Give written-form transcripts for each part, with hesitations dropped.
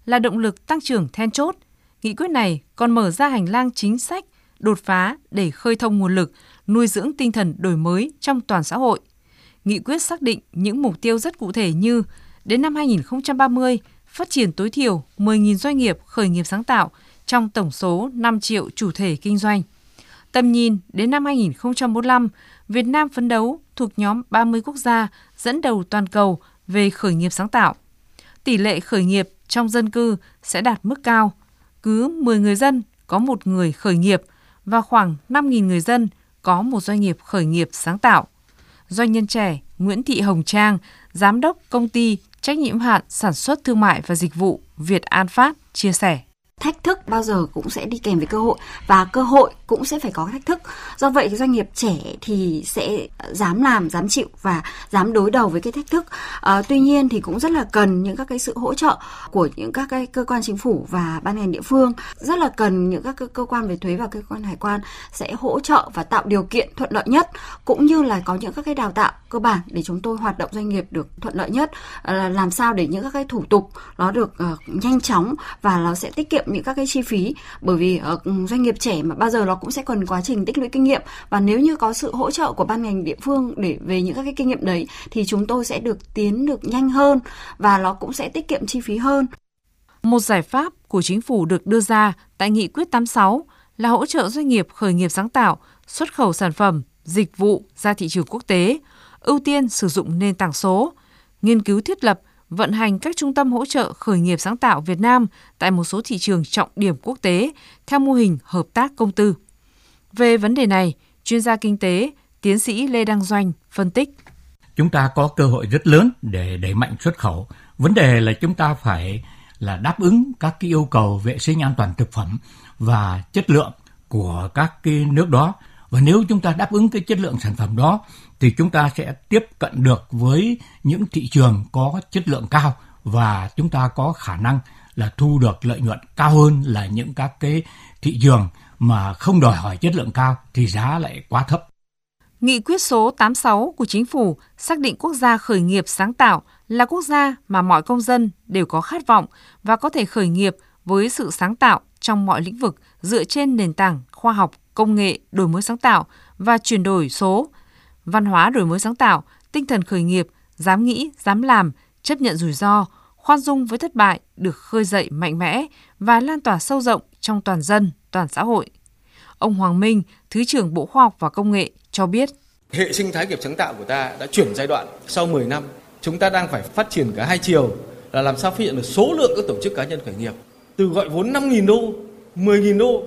là động lực tăng trưởng then chốt. Nghị quyết này còn mở ra hành lang chính sách đột phá để khơi thông nguồn lực, nuôi dưỡng tinh thần đổi mới trong toàn xã hội. Nghị quyết xác định những mục tiêu rất cụ thể như đến năm 2030, phát triển tối thiểu 10.000 doanh nghiệp khởi nghiệp sáng tạo trong tổng số 5 triệu chủ thể kinh doanh. Tầm nhìn đến năm 2045, Việt Nam phấn đấu thuộc nhóm 30 quốc gia dẫn đầu toàn cầu về khởi nghiệp sáng tạo. Tỷ lệ khởi nghiệp trong dân cư sẽ đạt mức cao, cứ 10 người dân có một người khởi nghiệp và khoảng 5.000 người dân có một doanh nghiệp khởi nghiệp sáng tạo. Doanh nhân trẻ Nguyễn Thị Hồng Trang, Giám đốc Công ty Trách nhiệm hữu hạn Sản xuất Thương mại và Dịch vụ Việt An Phát chia sẻ. Thách thức bao giờ cũng sẽ đi kèm với cơ hội và cơ hội cũng sẽ phải có thách thức. Do vậy doanh nghiệp trẻ thì sẽ dám làm, dám chịu và dám đối đầu với cái thách thức. Tuy nhiên thì cũng rất là cần những các cái sự hỗ trợ của những các cái cơ quan chính phủ và ban ngành địa phương. Rất là cần những các cơ quan về thuế và cơ quan hải quan sẽ hỗ trợ và tạo điều kiện thuận lợi nhất, cũng như là có những các cái đào tạo cơ bản để chúng tôi hoạt động doanh nghiệp được thuận lợi nhất, làm sao để những các cái thủ tục nó được nhanh chóng và nó sẽ tiết kiệm những các cái chi phí, bởi vì doanh nghiệp trẻ mà bao giờ nó cũng sẽ cần quá trình tích lũy kinh nghiệm, và nếu như có sự hỗ trợ của ban ngành địa phương để về những các cái kinh nghiệm đấy thì chúng tôi sẽ tiến được nhanh hơn và nó cũng sẽ tiết kiệm chi phí hơn. Một giải pháp của chính phủ được đưa ra tại Nghị quyết 86 là hỗ trợ doanh nghiệp khởi nghiệp sáng tạo, xuất khẩu sản phẩm, dịch vụ ra thị trường quốc tế, ưu tiên sử dụng nền tảng số, nghiên cứu thiết lập, vận hành các trung tâm hỗ trợ khởi nghiệp sáng tạo Việt Nam tại một số thị trường trọng điểm quốc tế theo mô hình hợp tác công tư. Về vấn đề này, chuyên gia kinh tế, tiến sĩ Lê Đăng Doanh phân tích. Chúng ta có cơ hội rất lớn để đẩy mạnh xuất khẩu. Vấn đề là chúng ta phải là đáp ứng các cái yêu cầu vệ sinh an toàn thực phẩm và chất lượng của các cái nước đó. Và nếu chúng ta đáp ứng cái chất lượng sản phẩm đó thì chúng ta sẽ tiếp cận được với những thị trường có chất lượng cao và chúng ta có khả năng là thu được lợi nhuận cao hơn là những các cái thị trường mà không đòi hỏi chất lượng cao thì giá lại quá thấp. Nghị quyết số 86 của Chính phủ xác định quốc gia khởi nghiệp sáng tạo là quốc gia mà mọi công dân đều có khát vọng và có thể khởi nghiệp với sự sáng tạo trong mọi lĩnh vực dựa trên nền tảng khoa học, công nghệ, đổi mới sáng tạo và chuyển đổi số, văn hóa đổi mới sáng tạo, tinh thần khởi nghiệp, dám nghĩ, dám làm, chấp nhận rủi ro, khoan dung với thất bại được khơi dậy mạnh mẽ và lan tỏa sâu rộng trong toàn dân, toàn xã hội. Ông Hoàng Minh, Thứ trưởng Bộ Khoa học và Công nghệ cho biết. Hệ sinh thái nghiệp sáng tạo của ta đã chuyển giai đoạn sau 10 năm. Chúng ta đang phải phát triển cả hai chiều là làm sao phát hiện được số lượng các tổ chức cá nhân khởi nghiệp. Từ gọi vốn 5.000 đô, 10.000 đô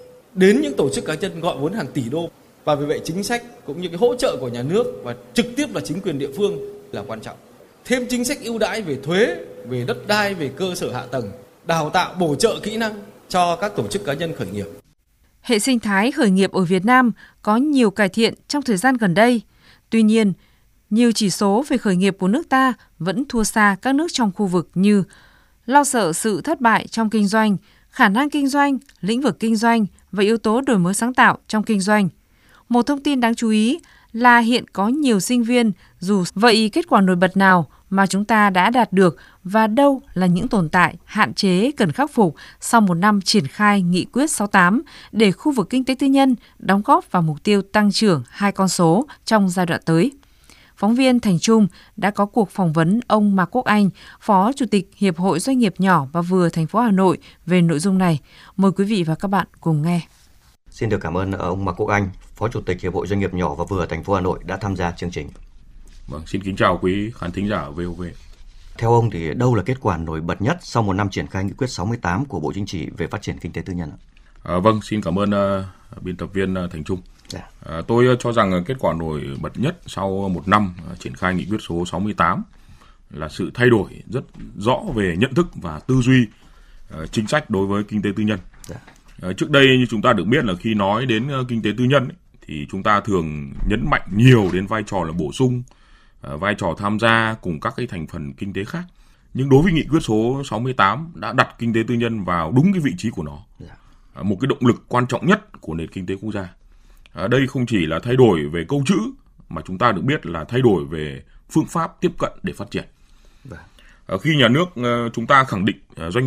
đến những tổ chức cá nhân gọi vốn hàng tỷ đô. Và vì vậy chính sách cũng như cái hỗ trợ của nhà nước và trực tiếp là chính quyền địa phương là quan trọng. Thêm chính sách ưu đãi về thuế, về đất đai, về cơ sở hạ tầng, đào tạo bổ trợ kỹ năng cho các tổ chức cá nhân khởi nghiệp. Hệ sinh thái khởi nghiệp ở Việt Nam có nhiều cải thiện trong thời gian gần đây. Tuy nhiên, nhiều chỉ số về khởi nghiệp của nước ta vẫn thua xa các nước trong khu vực như lo sợ sự thất bại trong kinh doanh, khả năng kinh doanh, lĩnh vực kinh doanh và yếu tố đổi mới sáng tạo trong kinh doanh. Một thông tin đáng chú ý là hiện có nhiều sinh viên, dù vậy kết quả nổi bật nào mà chúng ta đã đạt được và đâu là những tồn tại, hạn chế cần khắc phục sau một năm triển khai Nghị quyết 68 để khu vực kinh tế tư nhân đóng góp vào mục tiêu tăng trưởng 2 con số trong giai đoạn tới. Phóng viên Thành Trung đã có cuộc phỏng vấn ông Mạc Quốc Anh, Phó Chủ tịch Hiệp hội Doanh nghiệp nhỏ và vừa thành phố Hà Nội về nội dung này. Mời quý vị và các bạn cùng nghe. Xin được cảm ơn ông Mạc Quốc Anh, Phó Chủ tịch Hiệp hội Doanh nghiệp nhỏ và vừa thành phố Hà Nội đã tham gia chương trình. Vâng, xin kính chào quý khán thính giả VOV. Theo ông thì đâu là kết quả nổi bật nhất sau một năm triển khai Nghị quyết 68 của Bộ Chính trị về phát triển kinh tế tư nhân? Vâng, xin cảm ơn biên tập viên Thành Trung. Tôi cho rằng kết quả nổi bật nhất sau một năm triển khai Nghị quyết số 68 là sự thay đổi rất rõ về nhận thức và tư duy chính sách đối với kinh tế tư nhân. Trước đây như chúng ta được biết là khi nói đến kinh tế tư nhân thì chúng ta thường nhấn mạnh nhiều đến vai trò là bổ sung, vai trò tham gia cùng các cái thành phần kinh tế khác. Nhưng đối với Nghị quyết số 68 đã đặt kinh tế tư nhân vào đúng cái vị trí của nó. Một cái động lực quan trọng nhất của nền kinh tế quốc gia. Đây không chỉ là thay đổi về câu chữ mà chúng ta được biết là thay đổi về phương pháp tiếp cận để phát triển. Khi nhà nước chúng ta khẳng định doanh